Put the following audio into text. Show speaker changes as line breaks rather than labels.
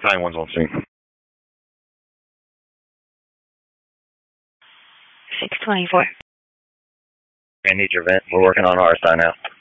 911's on scene.
624.
I need your vent. We're working on our side now.